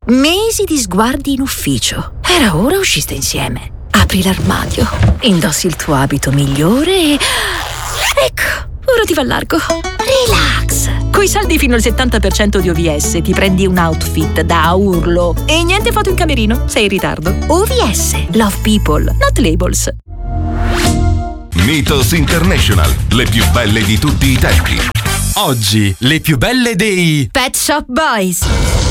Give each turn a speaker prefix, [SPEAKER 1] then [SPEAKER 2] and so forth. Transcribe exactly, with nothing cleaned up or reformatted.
[SPEAKER 1] Mesi di sguardi in ufficio. Era ora usciste insieme. Apri l'armadio, indossi il tuo abito migliore e... Ecco, ora ti va largo. Relax. Coi saldi fino al settanta per cento di O V S ti prendi un outfit da urlo. E niente foto in camerino, sei in ritardo. O V S, love people, not labels.
[SPEAKER 2] Mythos International, le più belle di tutti i tempi.
[SPEAKER 3] Oggi, le più belle dei
[SPEAKER 1] Pet Shop Boys.